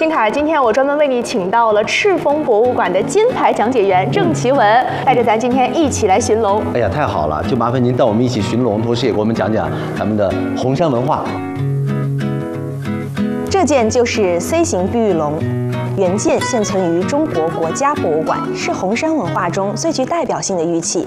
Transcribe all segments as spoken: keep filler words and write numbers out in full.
金凯，今天我专门为你请到了赤峰博物馆的金牌讲解员郑奇文，带着咱今天一起来寻龙。 哎呀，太好了！就麻烦您带我们一起寻龙，同时也给我们讲讲咱们的红山文化。 这件就是 C 型碧玉龙，原件现存于中国国家博物馆，是红山文化中最具代表性的玉器。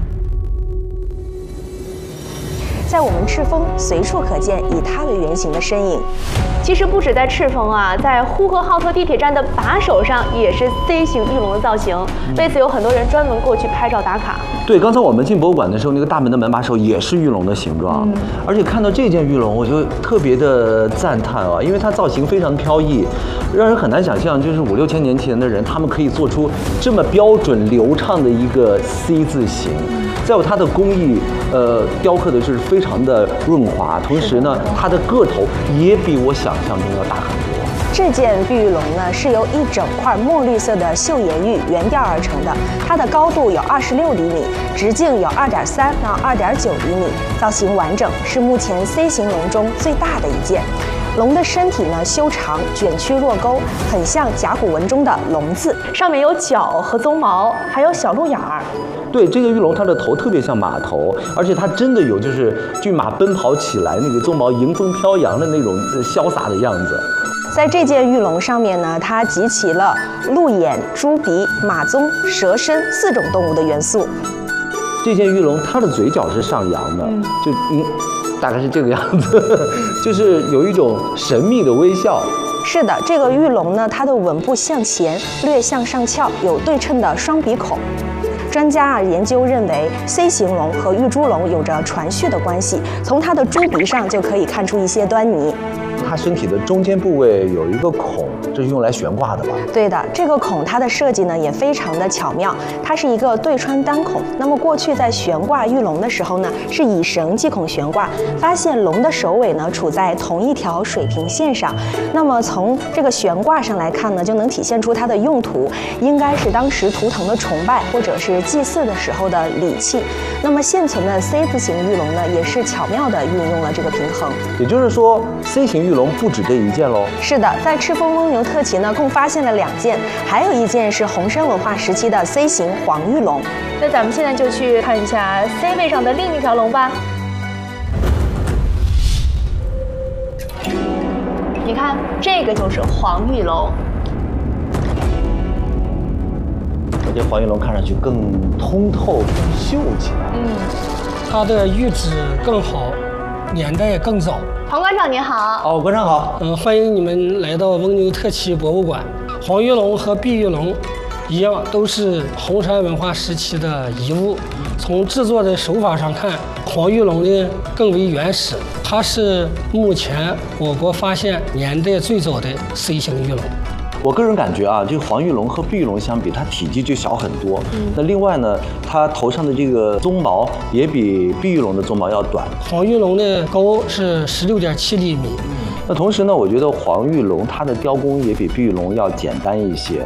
在我们赤峰随处可见以它为原型的身影。 其实不止在赤峰啊，在呼和浩特地铁站的把手上也是 C 型玉龙的造型，为此有很多人专门过去拍照打卡。 对，刚才我们进博物馆的时候，那个大门的门把手也是玉龙的形状，嗯、而且看到这件玉龙，我就特别的赞叹啊，因为它造型非常飘逸，让人很难想象，就是五六千年前的人，他们可以做出这么标准流畅的一个 C 字形。再有它的工艺，呃，雕刻的就是非常的润滑，同时呢，它的个头也比我想象中要大很多。 这件碧玉龙呢，是由一整块墨绿色的岫岩玉原雕而成的，它的高度有二十六厘米，直径有二点三到二点九厘米，造型完整，是目前 C 型龙中最大的一件。龙的身体呢修长，卷曲若钩，很像甲骨文中的龙字， 上面有角和鬃毛，还有小鹿眼儿。 对，这个玉龙它的头特别像马头，而且它真的有就是骏马奔跑起来那个鬃毛迎风飘扬的那种潇洒的样子。 在这件玉龙上面呢，它集齐了鹿眼、猪鼻、马鬃、蛇身四种动物的元素。 这件玉龙它的嘴角是上扬的，嗯、就嗯。大概是这个样子，就是有一种神秘的微笑。 是的，这个玉龙呢，它的吻部向前，略向上翘，有对称的双鼻孔。专家啊研究认为 ，C 型龙和玉猪龙有着传续的关系，从它的猪鼻上就可以看出一些端倪。 它身体的中间部位有一个孔，这是用来悬挂的吧？ 对的，这个孔它的设计呢也非常的巧妙，它是一个对穿单孔。那么过去在悬挂玉龙的时候呢，是以绳系孔悬挂，发现龙的首尾呢处在同一条水平线上。那么从这个悬挂上来看呢，就能体现出它的用途，应该是当时图腾的崇拜或者是祭祀的时候的礼器。那么现存的 C 字形玉龙呢，也是巧妙地运用了这个平衡。 也就是说 ，C 型玉龙不止这一件喽。 是的，在赤峰翁牛特旗呢，共发现了两件，还有一件是红山文化时期的 C 型黄玉龙。 那咱们现在就去看一下 C 位上的另一条龙吧。你看，这个就是黄玉龙。 这黄玉龙看上去更通透、更秀气。 嗯，它的玉质更好，年代更早。 黄馆长您好。 哦，馆长好。 嗯，欢迎你们来到翁牛特旗博物馆。黄玉龙和碧玉龙一样，都是红山文化时期的遗物。从制作的手法上看，黄玉龙呢更为原始，它是目前我国发现年代最早的 C 型玉龙。 我个人感觉啊，这个黄玉龙和碧玉龙相比，它体积就小很多。嗯、那另外呢，它头上的这个鬃毛也比碧玉龙的鬃毛要短。 黄玉龙的高是十六点七厘米。 那同时呢，我觉得黄玉龙它的雕工也比碧玉龙要简单一些。